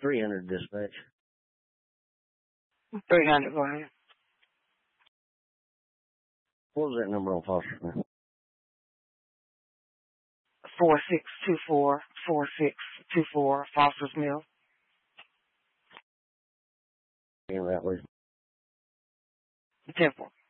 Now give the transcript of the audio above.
300 dispatch. 300, go ahead. What was that number on Foster Smith? 4624 Foster Smith. In that way. Temple.